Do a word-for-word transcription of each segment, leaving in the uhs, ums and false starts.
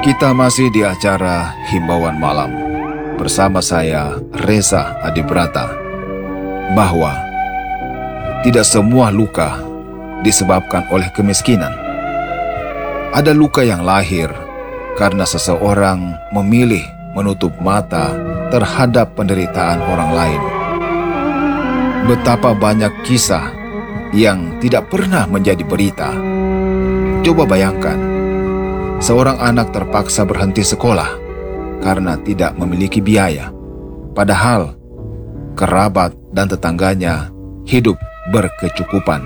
Kita masih di acara Himbauan Malam bersama saya, Reza Adibrata, bahwa tidak semua luka disebabkan oleh kemiskinan. Ada luka yang lahir karena seseorang memilih menutup mata terhadap penderitaan orang lain. Betapa banyak kisah yang tidak pernah menjadi berita. Coba bayangkan, seorang anak terpaksa berhenti sekolah karena tidak memiliki biaya, padahal kerabat dan tetangganya hidup berkecukupan.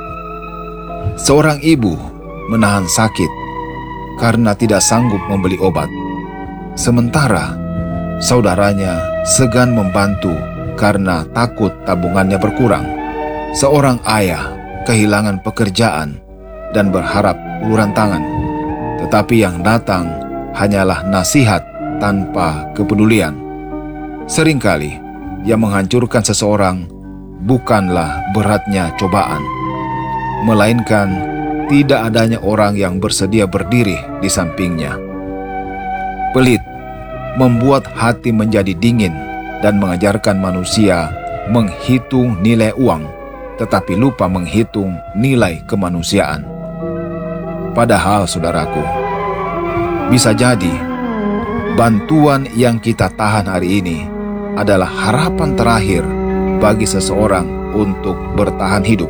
Seorang ibu menahan sakit karena tidak sanggup membeli obat, sementara saudaranya segan membantu karena takut tabungannya berkurang. Seorang ayah kehilangan pekerjaan dan berharap uluran tangan, tetapi yang datang hanyalah nasihat tanpa kepedulian. Seringkali yang menghancurkan seseorang bukanlah beratnya cobaan, melainkan tidak adanya orang yang bersedia berdiri di sampingnya. Pelit membuat hati menjadi dingin dan mengajarkan manusia menghitung nilai uang, tetapi lupa menghitung nilai kemanusiaan. Padahal, saudaraku, bisa jadi bantuan yang kita tahan hari ini adalah harapan terakhir bagi seseorang untuk bertahan hidup.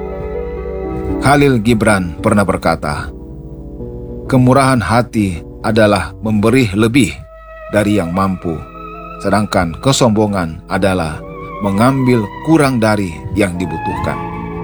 Khalil Gibran pernah berkata, "Kemurahan hati adalah memberi lebih dari yang mampu, sedangkan kesombongan adalah mengambil kurang dari yang dibutuhkan."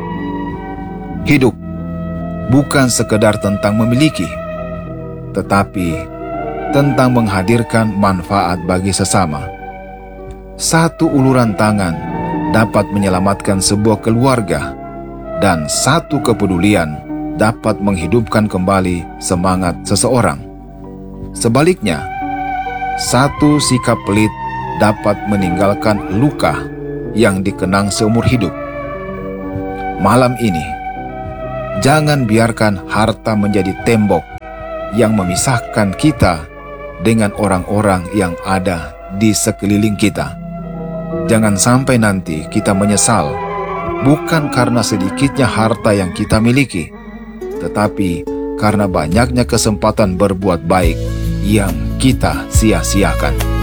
Hidup bukan sekedar tentang memiliki, tetapi tentang menghadirkan manfaat bagi sesama. Satu uluran tangan dapat menyelamatkan sebuah keluarga, dan satu kepedulian dapat menghidupkan kembali semangat seseorang. Sebaliknya, satu sikap pelit dapat meninggalkan luka yang dikenang seumur hidup. Malam ini, jangan biarkan harta menjadi tembok yang memisahkan kita dengan orang-orang yang ada di sekeliling kita. Jangan sampai nanti kita menyesal, bukan karena sedikitnya harta yang kita miliki, tetapi karena banyaknya kesempatan berbuat baik yang kita sia-siakan.